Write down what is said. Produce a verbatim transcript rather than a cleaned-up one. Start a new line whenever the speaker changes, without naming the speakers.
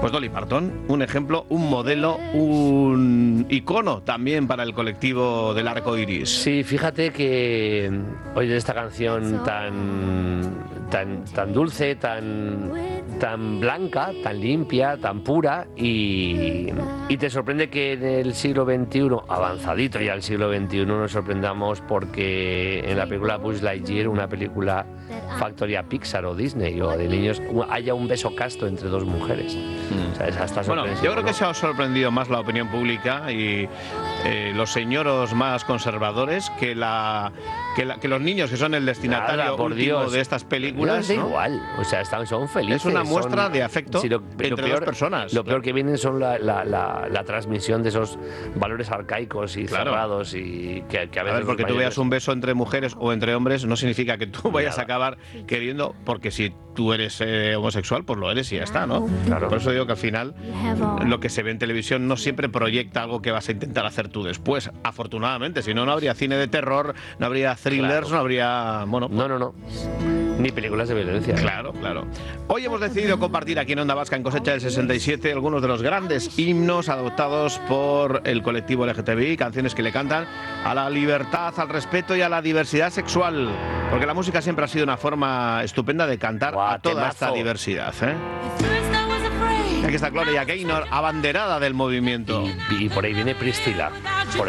Pues Dolly Parton, un ejemplo, un modelo, un icono también para el colectivo del arco iris.
Sí, fíjate que hoy de esta canción tan, tan, tan dulce, tan, tan blanca, tan limpia, tan pura, y, y te sorprende que en el siglo veintiuno, avanzadito ya el siglo veintiuno, nos sorprendamos porque en la película Buzz Lightyear, una película factoría Pixar o Disney o de niños, haya un beso casto entre dos mujeres.
Mm.
O sea, es hasta
bueno, yo creo
¿no?
que se ha sorprendido más la opinión pública y eh, los señoros más conservadores que la que, la, que los niños que son el destinatario
Nada, por
último
Dios.
de estas películas.
No, da
¿no?
igual, o sea, están, son felices.
Es una muestra
son,
de afecto
sí, lo,
entre
lo peor,
dos personas.
Lo
claro.
peor que vienen son la, la, la, la transmisión de esos valores arcaicos y
claro.
cerrados y que, que a veces...
A ver, porque tú
mayores...
veas un beso entre mujeres o entre hombres no significa que tú vayas
Nada.
a acabar queriendo, porque si tú eres eh, homosexual, pues lo eres y ya está, ¿no?
Claro.
Por eso digo que al final lo que se ve en televisión no siempre proyecta algo que vas a intentar hacer tú después, afortunadamente, si no, no habría cine de terror, no habría thrillers,
Claro.
no habría... Bueno,
No, no, no. Ni películas de violencia.
Claro, claro. Hoy hemos decidido compartir aquí en Onda Vasca, en Cosecha del sesenta y siete, algunos de los grandes himnos adoptados por el colectivo L G T B I, canciones que le cantan a la libertad, al respeto y a la diversidad sexual. Porque la música siempre ha sido una forma estupenda de cantar
Guau,
a toda
temazo.
esta diversidad, ¿eh? Y aquí está Gloria Gaynor, abanderada del movimiento.
Y, y por ahí viene Priscila.